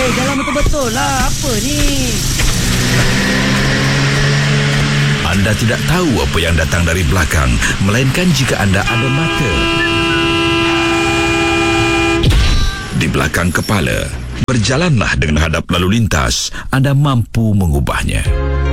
Jalan betul-betul lah. Apa ni? Anda tidak tahu apa yang datang dari belakang, melainkan jika anda ada mata di belakang kepala. Berjalanlah dengan hadap lalu lintas. Anda mampu mengubahnya.